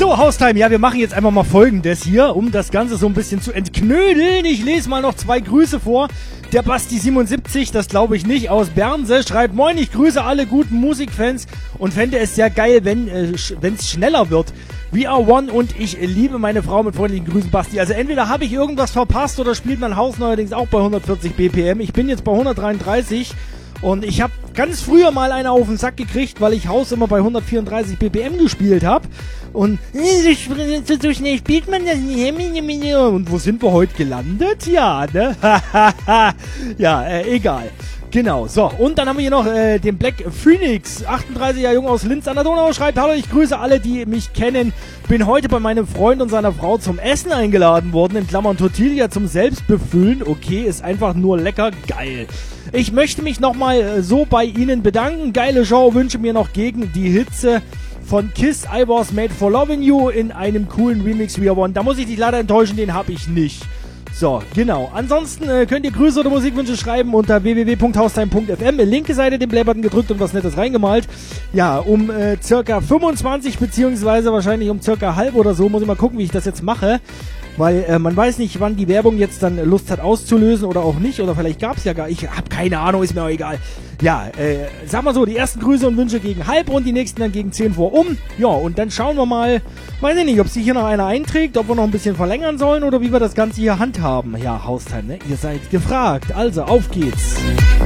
So, Haustime, ja, wir machen jetzt einfach mal Folgendes hier, um das Ganze so ein bisschen zu entknödeln. Ich lese mal noch 2 Grüße vor. Der Basti77, das glaube ich nicht, aus Bernse, schreibt: Moin, ich grüße alle guten Musikfans und fände es sehr geil, wenn es schneller wird. We are one und ich liebe meine Frau, mit freundlichen Grüßen, Basti. Also entweder habe ich irgendwas verpasst oder spielt mein Haus neuerdings auch bei 140 BPM. Ich bin jetzt bei 133 und ich habe ganz früher mal eine auf den Sack gekriegt, weil ich Haus immer bei 134 BPM gespielt habe. Und so schnell spielt man das nicht. Und wo sind wir heute gelandet? Ja, ne? Ja, egal. Genau, so, und dann haben wir hier noch den Black Phoenix, 38er Junge aus Linz an der Donau, schreibt: Hallo, ich grüße alle, die mich kennen. Bin heute bei meinem Freund und seiner Frau zum Essen eingeladen worden, in Klammern Tortilla zum Selbstbefüllen. Okay, ist einfach nur lecker, geil. Ich möchte mich nochmal so bei Ihnen bedanken. Geile Show, wünsche mir noch gegen die Hitze von Kiss, I Was Made for Loving You in einem coolen Remix We Are One. Da muss ich dich leider enttäuschen, den habe ich nicht. So, genau. Ansonsten könnt ihr Grüße oder Musikwünsche schreiben unter www.haustime.fm. Linke Seite den Playbutton gedrückt und was Nettes reingemalt. Ja, um circa 25 beziehungsweise wahrscheinlich um circa halb oder so, muss ich mal gucken, wie ich das jetzt mache. Weil man weiß nicht, wann die Werbung jetzt dann Lust hat auszulösen oder auch nicht. Oder vielleicht gab's ja gar... Ich habe keine Ahnung, ist mir auch egal. Ja, sag mal so, die ersten Grüße und Wünsche gegen halb und die nächsten dann gegen 10 vor um. Ja, und dann schauen wir mal, weiß ich nicht, ob sich hier noch einer einträgt, ob wir noch ein bisschen verlängern sollen oder wie wir das Ganze hier handhaben. Ja, Haustime, ne? Ihr seid gefragt. Also, auf geht's.